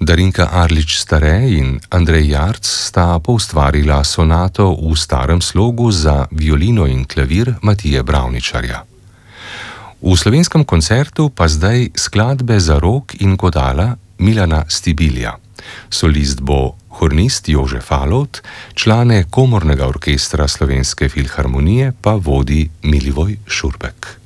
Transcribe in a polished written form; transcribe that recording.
Darinka Arlič-Stare in Andrej Jarc sta poustvarila sonato v starem slogu za violino in klavir Matije Bravničarja. V slovenskem koncertu pa zdaj skladbe za rog in godala Milana Stibilja. Solist bo hornist Jože Falovt, člane komornega orkestra Slovenske filharmonije pa vodi Milivoj Šurbek.